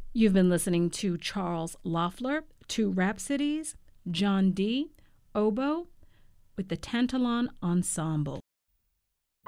You've been listening to Charles Loeffler, two Rhapsodies, John Dee, oboe, with the Tantalon Ensemble.